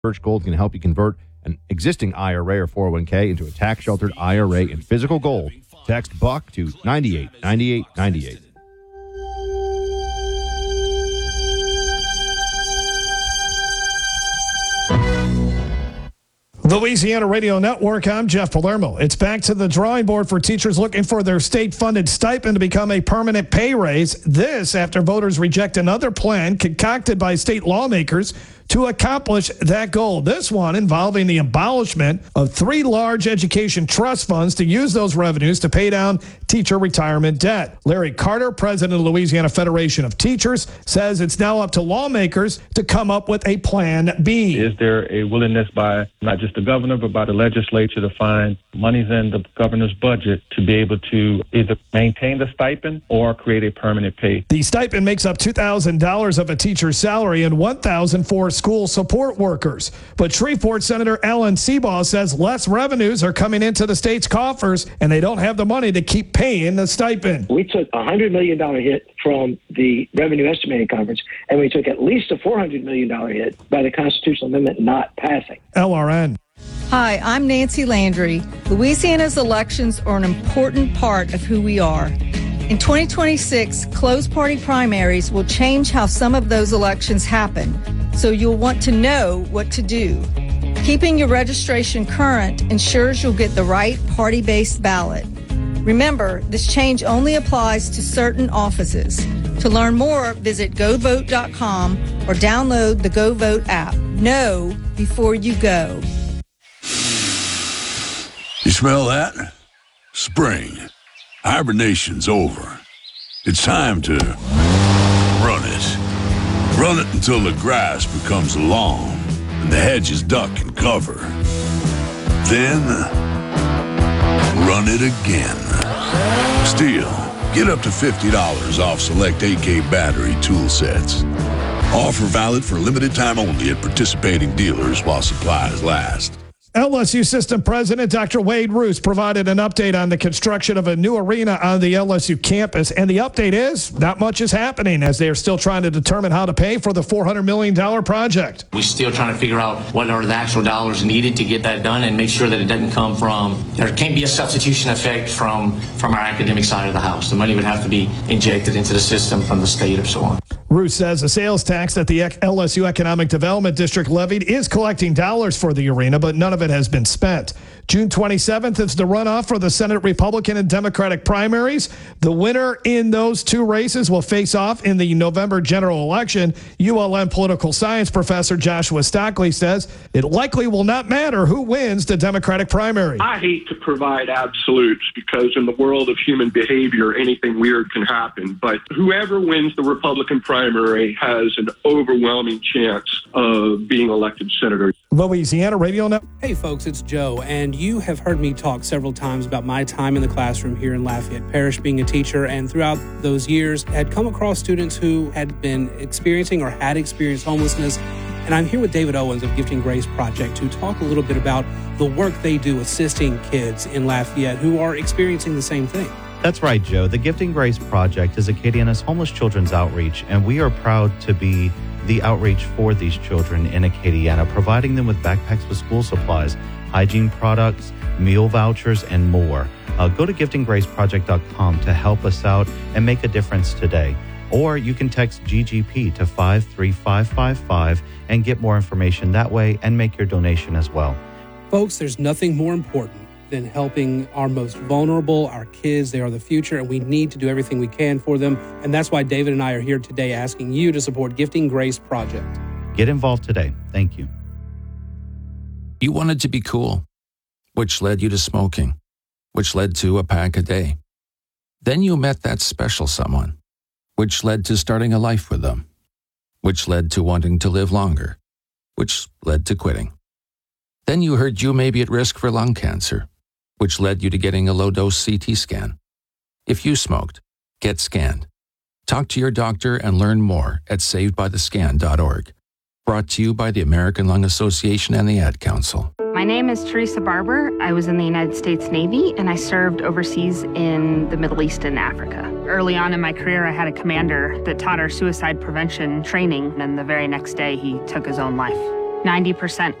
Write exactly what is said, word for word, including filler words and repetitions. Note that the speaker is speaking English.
Birch Gold can help you convert an existing I R A or four oh one k into a tax-sheltered I R A in physical gold. Text BUCK to nine eight nine eight nine eight. Louisiana Radio Network, I'm Jeff Palermo. It's back to the drawing board for teachers looking for their state-funded stipend to become a permanent pay raise. This after voters reject another plan concocted by state lawmakers to accomplish that goal. This one involving the abolishment of three large education trust funds to use those revenues to pay down teacher retirement debt. Larry Carter, president of the Louisiana Federation of Teachers, says it's now up to lawmakers to come up with a plan B. Is there a willingness by not just the governor, but by the legislature to find monies in the governor's budget to be able to either maintain the stipend or create a permanent pay? The stipend makes up two thousand dollars of a teacher's salary and one thousand dollars for school support workers. But Shreveport Senator Alan Seabaugh says less revenues are coming into the state's coffers and they don't have the money to keep paying the stipend. We took a one hundred million dollars hit from the Revenue Estimating Conference, and we took at least a four hundred million dollars hit by the constitutional amendment not passing. L R N. Hi, I'm Nancy Landry. Louisiana's elections are an important part of who we are. In twenty twenty-six, closed party primaries will change how some of those elections happen, so you'll want to know what to do. Keeping your registration current ensures you'll get the right party-based ballot. Remember, this change only applies to certain offices. To learn more, visit go vote dot com or download the GoVote app. Know before you go. You smell that? Spring. Hibernation's over. It's time to run it. Run it until the grass becomes long and the hedges duck and cover. Then, run it again. Stihl, get up to fifty dollars off select A K battery tool sets. Offer valid for limited time only at participating dealers while supplies last. L S U System President Doctor Wade Roos provided an update on the construction of a new arena on the L S U campus. And the update is not much is happening as they are still trying to determine how to pay for the four hundred million dollars project. We're still trying to figure out what are the actual dollars needed to get that done and make sure that it doesn't come from, there can't be a substitution effect from, from our academic side of the house. The money would have to be injected into the system from the state or so on. Roos says the sales tax that the L S U Economic Development District levied is collecting dollars for the arena, but none of it has been spent. June twenty-seventh is the runoff for the Senate Republican and Democratic primaries. The winner in those two races will face off in the November general election. U L M political science professor Joshua Stockley says it likely will not matter who wins the Democratic primary. I hate to provide absolutes because in the world of human behavior, anything weird can happen. But whoever wins the Republican primary has an overwhelming chance of being elected senator. Louisiana Radio Network. Hey folks, it's Joe, and you have heard me talk several times about my time in the classroom here in Lafayette Parish being a teacher, and throughout those years had come across students who had been experiencing or had experienced homelessness. And I'm here with David Owens of Gifting Grace Project to talk a little bit about the work they do assisting kids in Lafayette who are experiencing the same thing. That's right, Joe. The Gifting Grace Project is Acadiana's homeless children's outreach, and we are proud to be the outreach for these children in Acadiana, providing them with backpacks with school supplies, hygiene products, meal vouchers, and more. Uh, go to gifting grace project dot com to help us out and make a difference today. Or you can text G G P to five three five five five and get more information that way and make your donation as well. Folks, there's nothing more important than helping our most vulnerable, our kids. They are the future, and we need to do everything we can for them. And that's why David and I are here today asking you to support Gifting Grace Project. Get involved today. Thank you. You wanted to be cool, which led you to smoking, which led to a pack a day. Then you met that special someone, which led to starting a life with them, which led to wanting to live longer, which led to quitting. Then you heard you may be at risk for lung cancer, which led you to getting a low-dose C T scan. If you smoked, get scanned. Talk to your doctor and learn more at saved by the scan dot org. Brought to you by the American Lung Association and the Ad Council. My name is Teresa Barber. I was in the United States Navy, and I served overseas in the Middle East and Africa. Early on in my career, I had a commander that taught our suicide prevention training, and the very next day, he took his own life. ninety percent